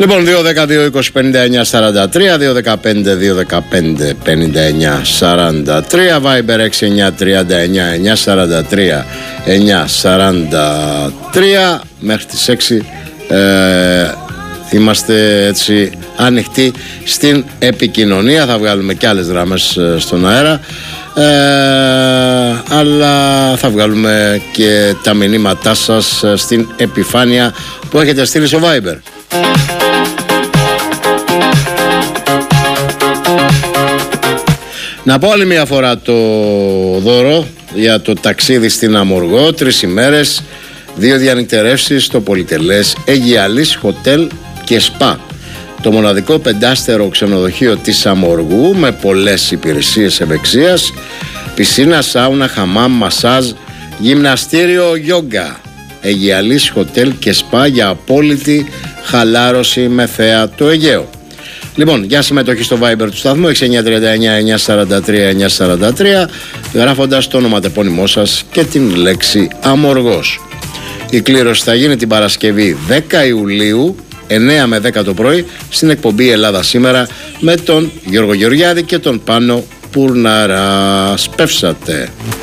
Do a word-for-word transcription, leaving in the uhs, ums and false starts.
Λοιπόν, δύο δέκα δύο είκοσι πενήντα εννιά σαράντα τρία, δύο δεκαπέντε δύο δεκαπέντε πενήντα εννιά σαράντα τρία, Viber έξι εννιά τριάντα εννιά εννιά σαράντα τρία εννιά σαράντα τρία. Μέχρι τις έξι ε, είμαστε έτσι ανοιχτοί στην επικοινωνία. Θα βγάλουμε και άλλες γραμμές στον αέρα, ε, αλλά θα βγάλουμε και τα μηνύματά σας στην επιφάνεια που έχετε στείλει στο Viber. Να πω άλλη μια φορά το δώρο για το ταξίδι στην Αμοργό. Τρεις ημέρες, δύο διανυκτερεύσεις στο πολυτελές Αιγιαλής Hotel και Spa. Το μοναδικό πεντάστερο ξενοδοχείο της Αμοργού με πολλές υπηρεσίες ευεξίας, πισίνα, σάουνα, χαμάμ, μασάζ, γυμναστήριο, γιόγκα. Αιγιαλής Hotel και Spa για απόλυτη χαλάρωση με θέα το Αιγαίο. Λοιπόν, για συμμετοχή στο Viber του σταθμού έξι εννιά τριάντα εννιά εννιά σαράντα τρία εννιά σαράντα τρία, γράφοντας το ονοματεπώνυμό σας και την λέξη Αμοργός. Η κλήρωση θα γίνει την Παρασκευή δέκα Ιουλίου εννιά με δέκα το πρωί στην εκπομπή Ελλάδα Σήμερα με τον Γιώργο Γεωργιάδη και τον Πάνο Πουρναρά. Σπεύσατε.